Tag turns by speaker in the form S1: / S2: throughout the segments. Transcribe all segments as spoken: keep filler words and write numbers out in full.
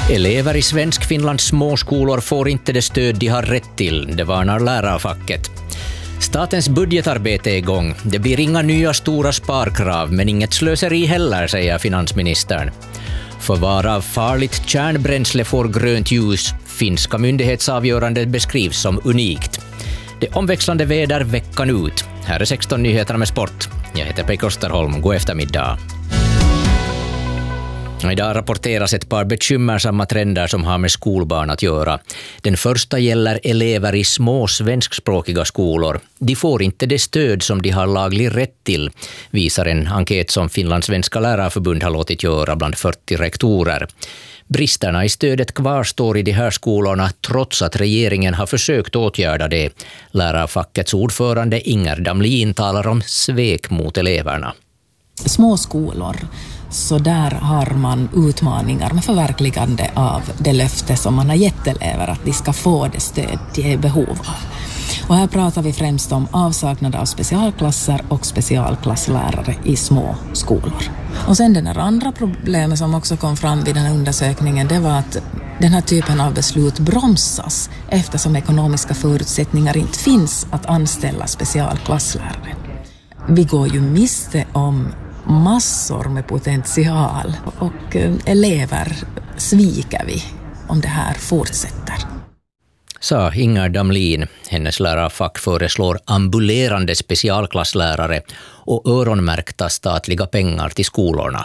S1: Elever i Svensk-Finlands småskolor får inte det stöd de har rätt till, det varnar lärarfacket. Statens budgetarbete är igång. Det blir inga nya stora sparkrav, men inget slöseri heller, säger finansministern. Förvar av farligt kärnbränsle får grönt ljus. Finska myndighetsavgörande beskrivs som unikt. Det omväxlande väder veckan ut. Här är sexton nyheterna med sport. Jag heter Pekka Osterholm. God eftermiddag. Idag rapporteras ett par bekymmersamma trender som har med skolbarn att göra. Den första gäller elever i små svenskspråkiga skolor. De får inte det stöd som de har laglig rätt till, visar en enkät som Finlands svenska lärarförbund har låtit göra bland fyrtio rektorer. Bristerna i stödet kvarstår i de här skolorna trots att regeringen har försökt åtgärda det. Lärarfackets ordförande Inger Damlin talar om svek mot eleverna.
S2: Små skolor, så där har man utmaningar med förverkligande av det löfte som man har gett elever att de ska få det stöd de är i behov av. Och här pratar vi främst om avsaknad av specialklasser och specialklasslärare i små skolor. Och sen den här andra problemet som också kom fram vid den här undersökningen, det var att den här typen av beslut bromsas eftersom ekonomiska förutsättningar inte finns att anställa specialklasslärare. Vi går ju miste om massor med potential och elever sviker vi om det här fortsätter.
S1: Sa Inger Damlin. Hennes lärarfack föreslår ambulerande specialklasslärare och öronmärkta statliga pengar till skolorna.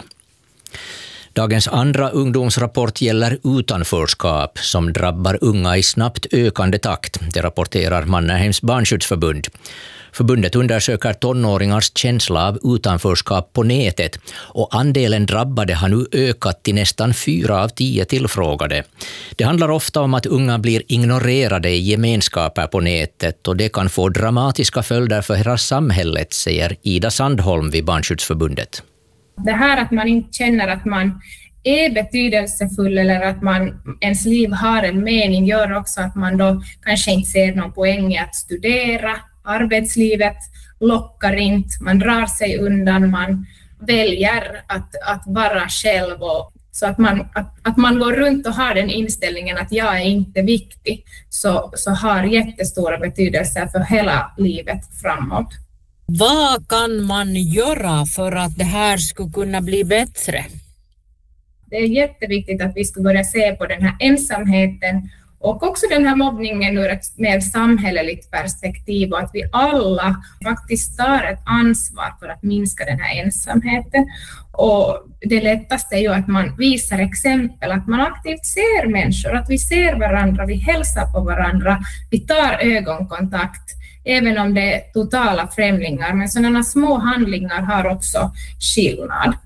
S1: Dagens andra ungdomsrapport gäller utanförskap som drabbar unga i snabbt ökande takt. Det rapporterar Mannerheims barnskyddsförbund. Förbundet undersöker tonåringars känsla av utanförskap på nätet och andelen drabbade har nu ökat till nästan fyra av tio tillfrågade. Det handlar ofta om att unga blir ignorerade i gemenskaper på nätet och det kan få dramatiska följder för hela samhället, säger Ida Sandholm vid Barnskyddsförbundet.
S3: Det här att man inte känner att man är betydelsefull eller att man, ens liv har en mening gör också att man då kanske inte ser någon poäng i att studera. Arbetslivet lockar inte, man drar sig undan, man väljer att, att vara själv. Och, så att man, att, att man går runt och har den inställningen att jag är inte viktig, så, så har jättestora betydelse för hela livet framåt.
S4: Vad kan man göra för att det här skulle kunna bli bättre?
S3: Det är jätteviktigt att vi ska börja se på den här ensamheten och också den här mobbningen ur ett mer samhälleligt perspektiv och att vi alla faktiskt tar ett ansvar för att minska den här ensamheten. Och det lättaste är ju att man visar exempel, att man aktivt ser människor, att vi ser varandra, vi hälsar på varandra, vi tar ögonkontakt, även om det är totala främlingar. Men sådana små handlingar har också skillnad.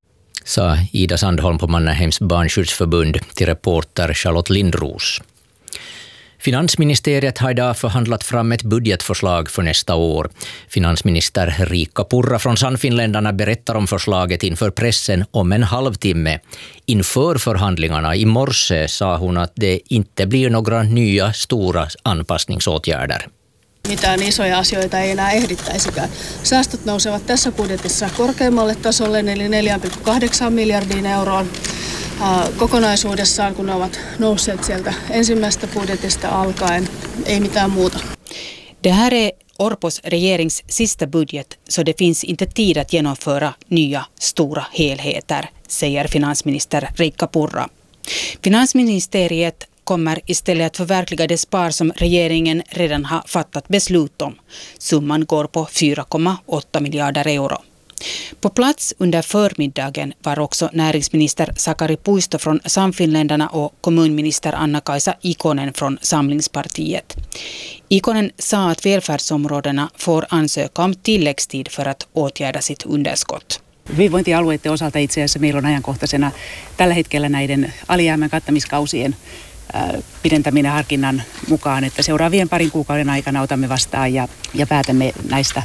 S1: Sa Ida Sandholm på Mannerheims barnskyddsförbund till reporter Charlotte Lindros. Finansministeriet har idag förhandlat fram ett budgetförslag för nästa år. Finansminister Riikka Purra från Sannfinländarna berättar om förslaget inför pressen om en halvtimme. Inför förhandlingarna i morse sa hon att det inte blir några nya stora anpassningsåtgärder.
S5: Mitään isoja asioita ei enää ehdittäisikään. Säästöt nousevat tässä budjetissa korkeammalle tasolle, eli neljä pilkku kahdeksan miljardiin euroon kokonaisuudessaan, kun ne ovat nousseet sieltä ensimmäisestä budjetista alkaen. Ei mitään muuta.
S6: Det här är Orpos regerings sista budget, så det finns inte tid att genomföra nya stora helheter, säger finansminister Riikka Purra. Finansministeriet kommer istället att förverkliga det spar som regeringen redan har fattat beslut om. Summan går på fyra komma åtta miljarder euro. På plats under förmiddagen var också näringsminister Sakari Puisto från Sannfinländarna och kommunminister Anna-Kaisa Ikonen från Samlingspartiet. Ikonen sa att välfärdsområdena får ansöka om tilläggstid för att åtgärda sitt underskott.
S7: Hyvinvointialueiden osalta itse asiassa meillä on ajankohtaisena tällä hetkellä näiden alijäämän kattamiskausien pidentäminen harkinnan mukaan, että seuraavien parin kuukauden aikana otamme vastaan ja, ja päätämme näistä.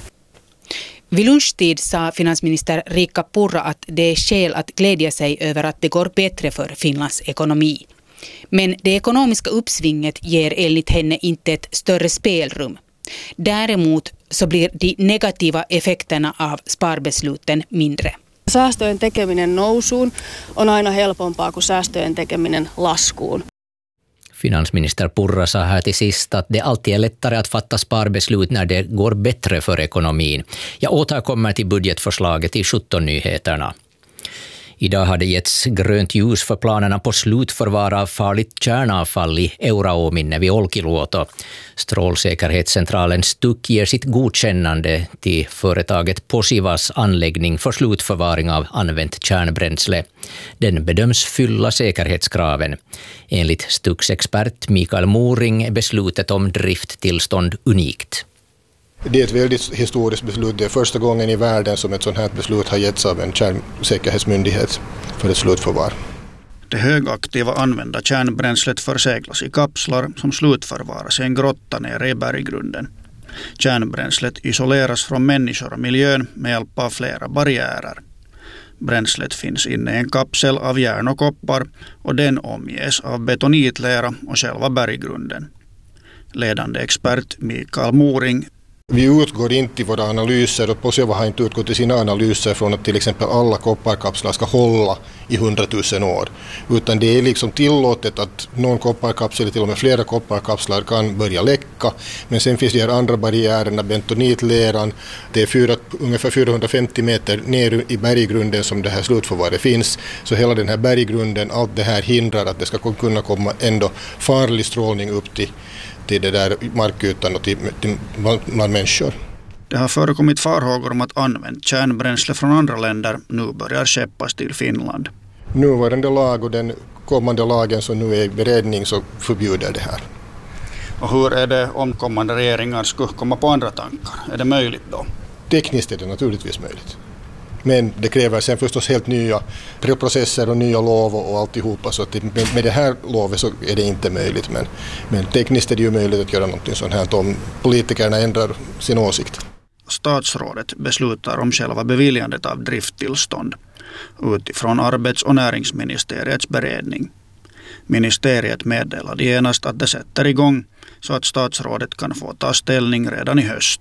S6: Vid lunchtid sa finansminister Riikka Purra att det är skäl att glädja sig över att det går bättre för Finlands ekonomi. Men det ekonomiska uppsvinget ger enligt henne inte ett större spelrum. Däremot så blir de negativa effekterna av sparbesluten mindre.
S5: Säästöjen tekeminen nousuun on aina helpompaa kuin säästöjen tekeminen laskuun.
S1: Finansminister Purra sa här till sist att det alltid är lättare att fatta sparbeslut när det går bättre för ekonomin. Jag återkommer till budgetförslaget i sjutton nyheterna. Idag hade getts grönt ljus för planerna på slutförvar av farligt kärnavfall i Euraominne vid Olkiluoto. Strålsäkerhetscentralen Stuk ger sitt godkännande till företaget Posivas anläggning för slutförvaring av använt kärnbränsle. Den bedöms fylla säkerhetskraven. Enligt Stuks expert Mikael Moring är beslutet om drifttillstånd unikt.
S8: Det är ett väldigt historiskt beslut. Det är första gången i världen som ett sådant här beslut har getts av en kärnsäkerhetsmyndighet för ett slutförvar.
S9: Det högaktiva använda kärnbränslet förseglas i kapslar som slutförvaras i en grotta nere i berggrunden. Kärnbränslet isoleras från människor och miljön med hjälp av flera barriärer. Bränslet finns inne i en kapsel av järn och koppar och den omges av betonitlera och själva berggrunden. Ledande expert Mikael Moring:
S8: Vi utgår inte i våra analyser, och Posiva har inte utgått i sina analyser från att till exempel alla kopparkapslar ska hålla i hundratusen år. Utan det är liksom tillåtet att någon kopparkapsel, till och med flera kopparkapslar, kan börja läcka. Men sen finns det här andra barriärerna, bentonitleran. Det är fyra, ungefär fyrahundrafemtio meter ner i berggrunden som det här slutförvaret finns. Så hela den här berggrunden, allt det här hindrar att det ska kunna komma ändå farlig strålning upp till till det där markytan och till, till bland människor.
S9: Det har förekommit farhågor om att använt kärnbränsle från andra länder nu börjar skeppas till Finland.
S8: Nuvarande lag och den kommande lagen som nu är i beredning så förbjuder det här.
S9: Och hur är det om kommande regeringar skulle komma på andra tankar? Är det möjligt då?
S8: Tekniskt är det naturligtvis möjligt. Men det kräver sen förstås helt nya processer och nya lov och alltihopa. Så att det, med, med det här lovet så är det inte möjligt. Men, men tekniskt är det ju möjligt att göra något sånt här om politikerna ändrar sin åsikt.
S9: Statsrådet beslutar om själva beviljandet av drifttillstånd utifrån arbets- och näringsministeriets beredning. Ministeriet meddelade genast att det sätter igång så att statsrådet kan få ta ställning redan i höst.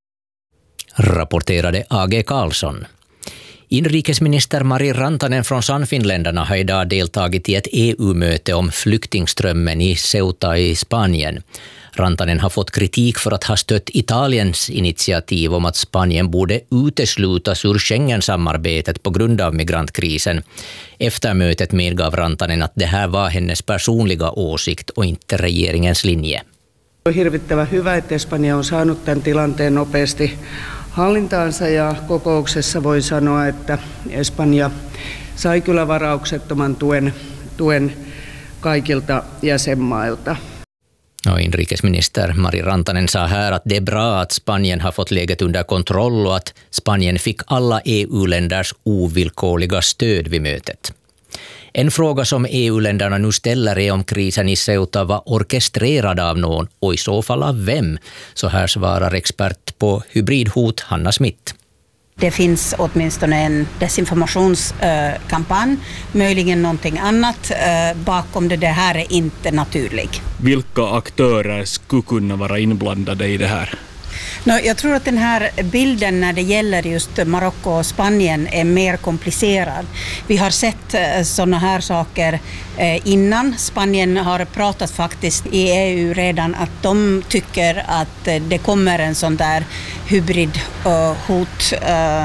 S1: Rapporterade A G Karlsson. Inrikesminister Mari Rantanen från Sannfinländarna har idag deltagit i ett E U-möte om flyktingströmmen i Ceuta i Spanien. Rantanen har fått kritik för att ha stött Italiens initiativ om att Spanien borde uteslutas ur Schengen-samarbetet på grund av migrantkrisen. Efter mötet medgav Rantanen att det här var hennes personliga åsikt och inte regeringens linje.
S10: On hirvittävän hyvä, että Espanja on saanut tämän tilanteen nopeasti hallintaansa, ja kokouksessa voi sanoa, että Espanja sai kyllä varauksettoman tuen, tuen kaikilta jäsenmailta.
S1: Och inrikesminister Mari Rantanen sa här att det är bra att Spanien har fått läget under kontroll och att Spanien fick alla E U-länders ovillkorliga stöd vid mötet. En fråga som E U-länderna nu ställer är om krisen i Ceuta var orkestrerad av någon och i så fall av vem. Så här svarar expert på hybridhot Hanna Smith.
S11: Det finns åtminstone en desinformationskampanj, möjligen någonting annat bakom det. Det här är inte naturligt.
S12: Vilka aktörer skulle kunna vara inblandade i det här?
S11: No, jag tror att den här bilden när det gäller just Marocko och Spanien är mer komplicerad. Vi har sett sådana här saker innan. Spanien har pratat faktiskt i E U redan att de tycker att det kommer en sån där hybridhot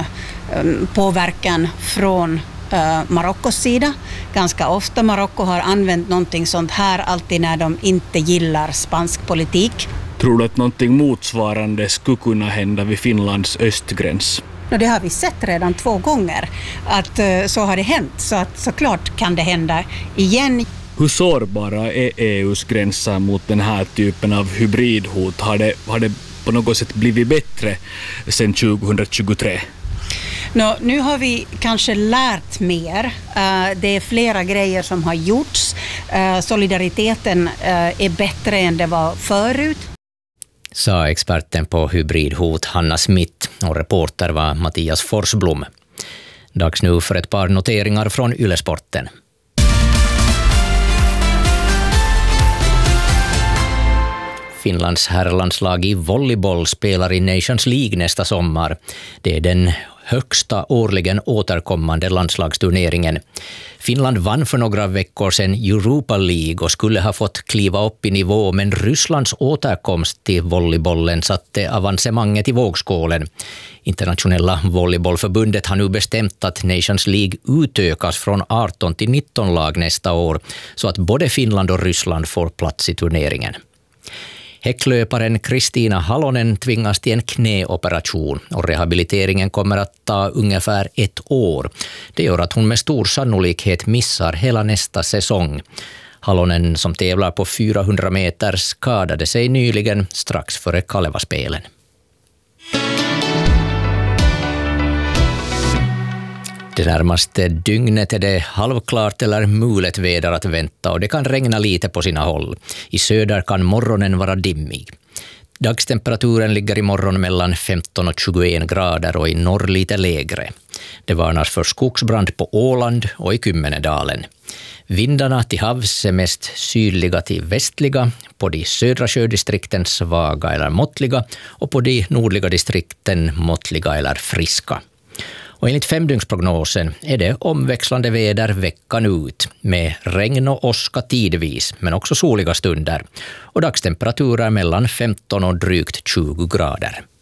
S11: påverkan från Marockos sida. Ganska ofta Marocko har använt någonting sånt här alltid när de inte gillar spansk politik.
S12: Tror du att någonting motsvarande skulle kunna hända vid Finlands östgräns?
S11: No, det har vi sett redan två gånger att så har det hänt, så att såklart kan det hända igen.
S12: Hur sårbara är E U:s gränser mot den här typen av hybridhot? Har det, har det på något sätt blivit bättre sedan tjugohundratjugotre?
S11: No, nu har vi kanske lärt mer. Uh, det är flera grejer som har gjorts. Uh, solidariteten uh, är bättre än det var förut.
S1: Sa experten på hybridhot Hanna Smith, och reporter var Mattias Forsblom. Dags nu för ett par noteringar från Yle-sporten. Finlands herrlandslag i volleyboll spelar i Nations League nästa sommar. Det är den högsta årligen återkommande landslagsturneringen. Finland vann för några veckor sedan Europa League och skulle ha fått kliva upp i nivå, men Rysslands återkomst till volleybollen satte avancemanget i vågskålen. Internationella volleybollförbundet har nu bestämt att Nations League utökas från arton till nitton lag nästa år, så att både Finland och Ryssland får plats i turneringen. Häcklöparen Kristina Halonen tvingas till en knäoperation och rehabiliteringen kommer att ta ungefär ett år. Det gör att hon med stor sannolikhet missar hela nästa säsong. Halonen, som tävlar på fyrahundra meter, skadade sig nyligen strax före Kalevaspelen. Det närmaste dygnet är det halvklart eller mulet väder att vänta och det kan regna lite på sina håll. I söder kan morgonen vara dimmig. Dagstemperaturen ligger imorgon mellan femton och tjugoen grader och i norr lite lägre. Det varnas för skogsbrand på Åland och i Kymmenedalen. Vindarna till havs är mest sydliga till västliga, på de södra sjödistrikten svaga eller måttliga och på de nordliga distrikten måttliga eller friska. Och enligt femdygnsprognosen är det omväxlande väder veckan ut med regn och åska tidvis, men också soliga stunder. Och dagstemperaturer mellan femton och drygt tjugo grader.